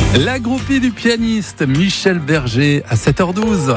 La groupie du pianiste Michel Berger à 7h12.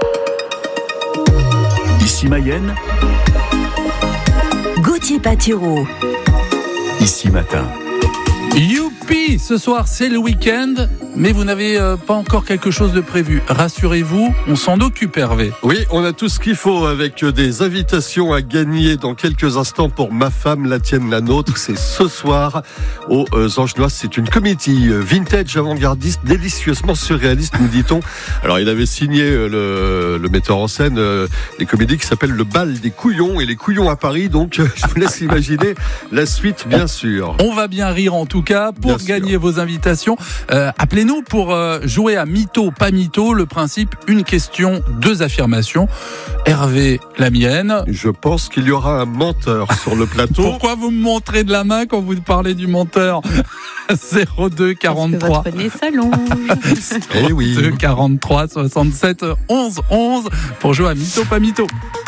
Ici Mayenne. Gauthier Patireau. Ici Matin. Youpi! Ce soir, c'est le week-end, mais vous n'avez pas encore quelque chose de prévu. Rassurez-vous, on s'en occupe, Hervé. Oui, on a tout ce qu'il faut avec des invitations à gagner dans quelques instants pour Ma femme, la tienne, la nôtre. C'est ce soir aux Angenois. C'est une comédie vintage avant-gardiste, délicieusement surréaliste, nous dit-on. Alors, il avait signé le metteur en scène des comédies qui s'appelle Le Bal des Couillons et les Couillons à Paris. Donc, je vous laisse imaginer la suite, bien sûr. On va bien rire en tout cas. Pour Bien gagner sûr. vos invitations, appelez-nous pour jouer à mytho, pas mytho. Le principe, une question, 2 affirmations. Hervé, la mienne. Je pense qu'il y aura un menteur sur le plateau. Pourquoi vous me montrez de la main quand vous parlez du menteur? 02 43 Votre nez s'allonge. Eh oui. 02 43 67 11 11 pour jouer à mytho, pas mytho.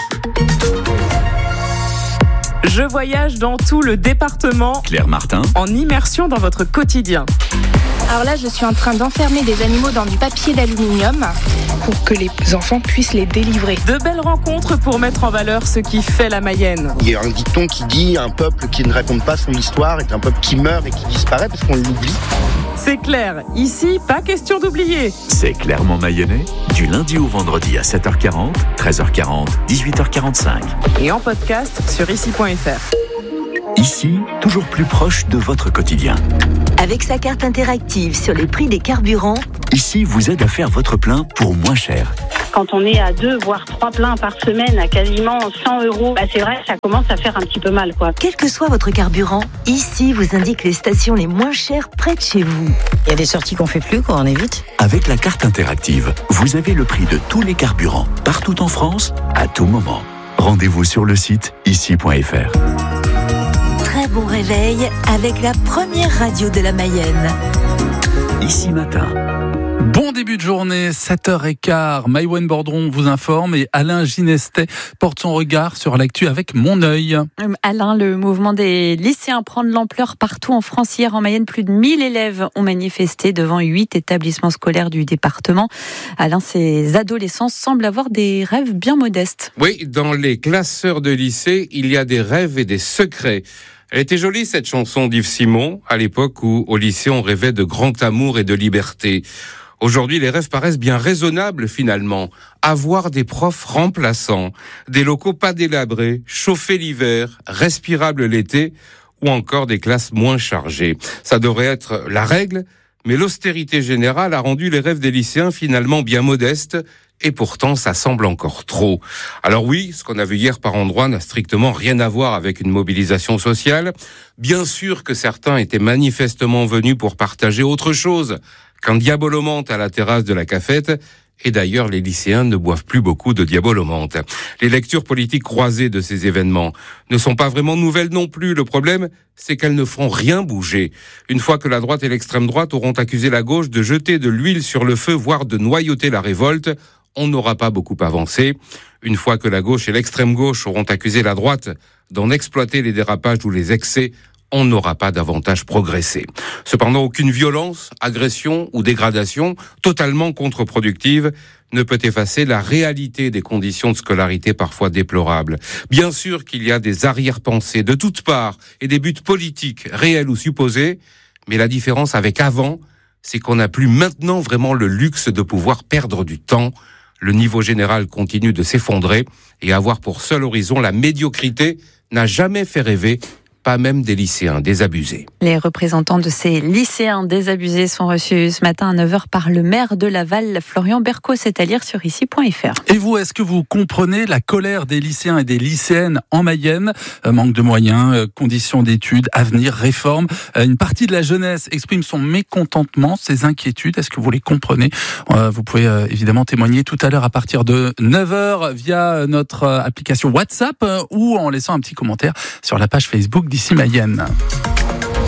Je voyage dans tout le département Claire Martin. en immersion dans votre quotidien. Alors là, je suis en train d'enfermer des animaux dans du papier d'aluminium pour que les enfants puissent les délivrer. De belles rencontres pour mettre en valeur ce qui fait la Mayenne. Il y a un dicton qui dit un peuple qui ne raconte pas son histoire est un peuple qui meurt et qui disparaît parce qu'on l'oublie. C'est clair, ici, pas question d'oublier. C'est clairement mayennais. Du lundi au vendredi à 7h40, 13h40, 18h45. Et en podcast sur ici.fr. Ici, toujours plus proche de votre quotidien. Avec sa carte interactive sur les prix des carburants, Ici vous aide à faire votre plein pour moins cher. Quand on est à 2 voire 3 pleins par semaine à quasiment 100 €, c'est vrai que ça commence à faire un petit peu mal, quoi. quel que soit votre carburant, ici vous indique les stations les moins chères près de chez vous. Il y a des sorties qu'on fait plus quand on est vite. Avec la carte interactive, vous avez le prix de tous les carburants, partout en France, à tout moment. Rendez-vous sur le site ici.fr. Très bon réveil avec la première radio de la Mayenne. Ici Matin. Bon début de journée, 7h15. Maïwenn Bordron vous informe et Alain Ginestet porte son regard sur l'actu avec Mon Œil. Alain, le mouvement des lycéens prend de l'ampleur partout en France. Hier en Mayenne, plus de 1000 élèves ont manifesté devant 8 établissements scolaires du département. Alain, ces adolescents semblent avoir des rêves bien modestes. Oui, dans les classeurs de lycée, il y a des rêves et des secrets. Elle était jolie, cette chanson d'Yves Simon, à l'époque où, au lycée, on rêvait de grand amour et de liberté. Aujourd'hui, les rêves paraissent bien raisonnables, finalement. Avoir des profs remplaçants, des locaux pas délabrés, chauffés l'hiver, respirables l'été, ou encore des classes moins chargées. Ça devrait être la règle, mais l'austérité générale a rendu les rêves des lycéens finalement bien modestes, et pourtant ça semble encore trop. Alors oui, ce qu'on a vu hier par endroits n'a strictement rien à voir avec une mobilisation sociale. Bien sûr que certains étaient manifestement venus pour partager autre chose qu'un diabolomante à la terrasse de la cafette. Et d'ailleurs, les lycéens ne boivent plus beaucoup de diabolomante. Les lectures politiques croisées de ces événements ne sont pas vraiment nouvelles non plus. Le problème, c'est qu'elles ne feront rien bouger. Une fois que la droite et l'extrême droite auront accusé la gauche de jeter de l'huile sur le feu, voire de noyauter la révolte, on n'aura pas beaucoup avancé. Une fois que la gauche et l'extrême gauche auront accusé la droite d'en exploiter les dérapages ou les excès, on n'aura pas davantage progressé. Cependant, aucune violence, agression ou dégradation totalement contre-productive ne peut effacer la réalité des conditions de scolarité parfois déplorables. Bien sûr qu'il y a des arrière-pensées de toutes parts et des buts politiques réels ou supposés, mais la différence avec avant, c'est qu'on n'a plus maintenant vraiment le luxe de pouvoir perdre du temps. Le niveau général continue de s'effondrer et avoir pour seul horizon la médiocrité n'a jamais fait rêver, pas même des lycéens désabusés. Les représentants de ces lycéens désabusés sont reçus ce matin à 9h par le maire de Laval, Florian Berco. C'est à lire sur ici.fr. Et vous, est-ce que vous comprenez la colère des lycéens et des lycéennes en Mayenne? Manque de moyens, conditions d'études, avenir, réforme. Une partie de la jeunesse exprime son mécontentement, ses inquiétudes. Est-ce que vous les comprenez? Vous pouvez évidemment témoigner tout à l'heure à partir de 9h via notre application WhatsApp ou en laissant un petit commentaire sur la page Facebook d'Ici Mayenne.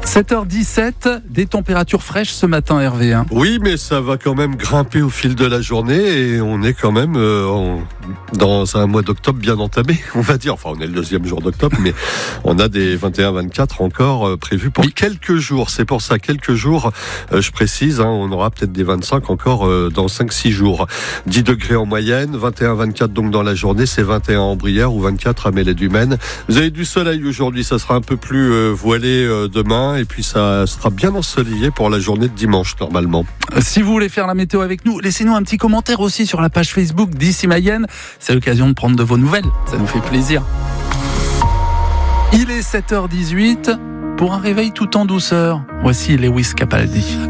7h17, des températures fraîches ce matin, Hervé. Oui, mais ça va quand même grimper au fil de la journée et on est quand même dans un mois d'octobre bien entamé, on va dire. Enfin, on est le 2e jour d'octobre, mais on a des 21-24 encore prévus pour quelques jours. C'est pour ça, quelques jours, je précise, on aura peut-être des 25 encore dans 5-6 jours. 10 degrés en moyenne, 21-24 donc dans la journée, c'est 21 en Brière ou 24 à Mélède-du-Maine. Vous avez du soleil aujourd'hui, ça sera un peu plus voilé demain. Et puis ça sera bien ensoleillé pour la journée de dimanche normalement. Si vous voulez faire la météo avec nous, laissez-nous un petit commentaire aussi sur la page Facebook d'Ici Mayenne. C'est l'occasion de prendre de vos nouvelles, ça nous fait plaisir. Il est 7h18 pour un réveil tout en douceur. Voici Lewis Capaldi.